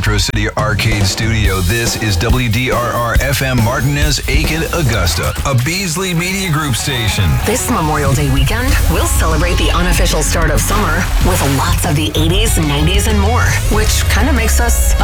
Metro City Arcade Studio, this is WDRR FM Martinez, Aiken, Augusta, a Beasley Media Group station. This Memorial Day weekend, we'll celebrate the unofficial start of summer with lots of the 80s, 90s, and more, which kind of makes us